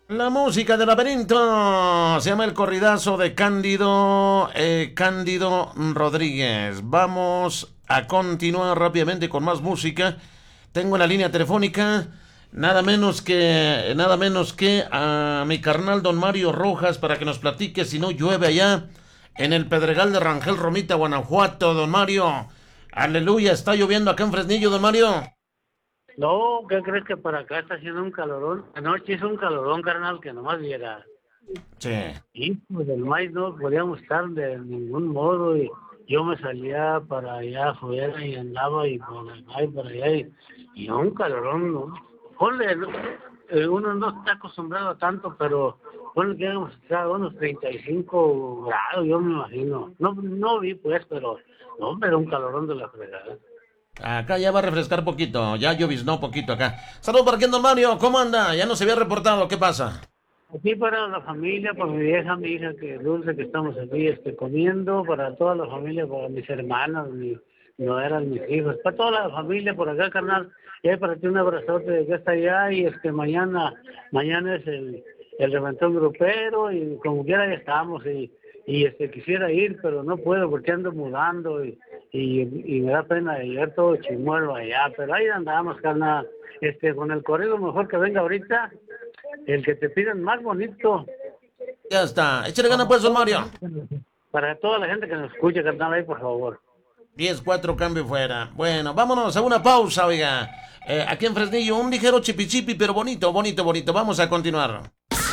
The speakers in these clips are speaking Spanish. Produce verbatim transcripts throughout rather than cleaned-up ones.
La música del laberinto se llama El Corridazo de Cándido, eh, Cándido Rodríguez. Vamos a continuar rápidamente con más música. Tengo en la línea telefónica nada menos que nada menos que a mi carnal don Mario Rojas para que nos platique si no llueve allá en el Pedregal de Rangel Romita, Guanajuato, don Mario. Aleluya, está lloviendo acá en Fresnillo, don Mario. No, ¿qué crees que para acá está haciendo un calorón? Anoche hizo un calorón, carnal, que nomás viera. Sí. Y pues del maíz no podíamos estar de ningún modo y yo me salía para allá afuera y andaba y por acá y para allá y, y un calorón, ¿no? Ponle, ¿no? Eh, uno no está acostumbrado a tanto, pero ponle que hemos estado a unos treinta y cinco grados, yo me imagino. No, no vi pues, pero no, pero un calorón de la fregada. Acá ya va a refrescar poquito, ya lloviznó poquito acá. Saludos para aquí, don Mario, ¿cómo anda? Ya no se había reportado, ¿qué pasa? Aquí para la familia, para mi vieja, mi hija, que dulce que estamos aquí este, comiendo, para toda la familia, para mis hermanas, mi, no eran mis hijos, para toda la familia por acá, carnal. Y hay para ti un abrazote de que está allá y este mañana, mañana es el, el reventón grupero y como quiera ya estamos y, y este quisiera ir, pero no puedo porque ando mudando y, y, y me da pena de llegar todo chimuelo allá, pero ahí andamos, carnal. Este, con el corrido mejor que venga ahorita, el que te pidan más bonito. Ya está, échale gana pues, don Mario. Para toda la gente que nos escucha, carnal, ahí por favor. diez cuatro, cambio fuera. Bueno, vámonos a una pausa, oiga. Eh, aquí en Fresnillo, un ligero chipi chipi, pero bonito, bonito, bonito. Vamos a continuar.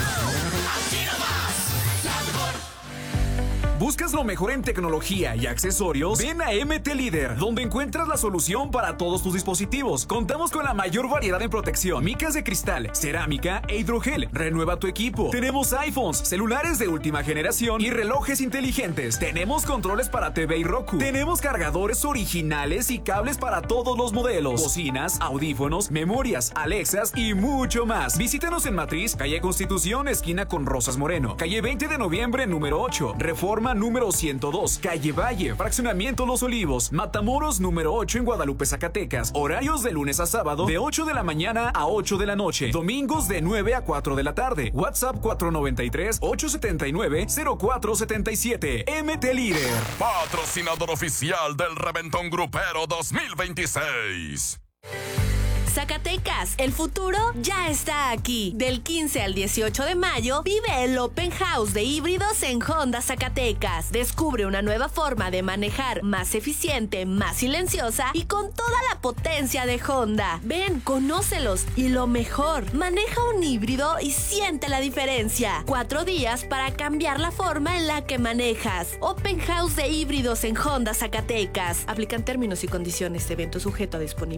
¿Buscas lo mejor en tecnología y accesorios? Ven a M T Líder, donde encuentras la solución para todos tus dispositivos. Contamos con la mayor variedad en protección, micas de cristal, cerámica e hidrogel. Renueva tu equipo. Tenemos iPhones, celulares de última generación y relojes inteligentes. Tenemos controles para T V y Roku. Tenemos cargadores originales y cables para todos los modelos. Bocinas, audífonos, memorias, Alexas y mucho más. Visítanos en Matriz, calle Constitución, esquina con Rosas Moreno. Calle veinte de noviembre, número ocho. Reforma número ciento dos, calle Valle, fraccionamiento Los Olivos, Matamoros número ocho en Guadalupe, Zacatecas. Horarios de lunes a sábado de ocho de la mañana a ocho de la noche. Domingos de nueve a cuatro de la tarde. WhatsApp cuatro nueve tres, ocho siete nueve, cero cuatro siete siete. M T Líder. Patrocinador oficial del Reventón Grupero dos mil veintiséis. Zacatecas, el futuro ya está aquí. Del quince al dieciocho de mayo, vive el Open House de híbridos en Honda Zacatecas. Descubre una nueva forma de manejar más eficiente, más silenciosa y con toda la potencia de Honda. Ven, conócelos y lo mejor, maneja un híbrido y siente la diferencia. Cuatro días para cambiar la forma en la que manejas. Open House de híbridos en Honda Zacatecas. Aplican términos y condiciones. Evento sujeto a disponibilidad.